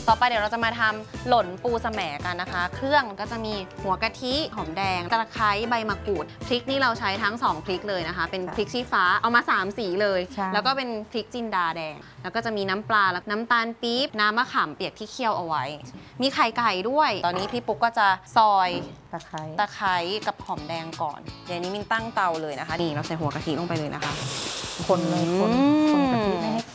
ต่อไปเดี๋ยวเราจะมาทำหล่นปูสะแหมกันนะคะเครื่องก็จะมีหัวกะทิหอมแดงตะไคร้ใบมะกรูดพริกนี่เราใช้ทั้ง2พริกเลยนะคะเป็นพริกชี้ฟ้าเอามา3สีเลยแล้วก็เป็นพริกจินดาแดงแล้วก็จะมีน้ำปลาแล้วน้ำตาลปี๊บน้ำมะขามเปียกที่เคี่ยวเอาไว้มีไข่ไก่ด้วยตอนนี้พี่ปุ๊กก็จะซอยตะไคร้กับหอมแดงก่อนเดี๋ยวนี้มินตั้งเตาเลยนะคะนี่เราใส่หัวกะทิลงไปเลยนะคะคนเลยคนกะทิไม่ให้